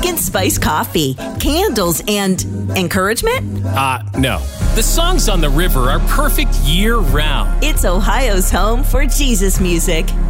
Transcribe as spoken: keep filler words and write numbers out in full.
pumpkin spice coffee, candles, and encouragement? Uh, no. The songs on the river are perfect year-round. It's Ohio's home for Jesus music.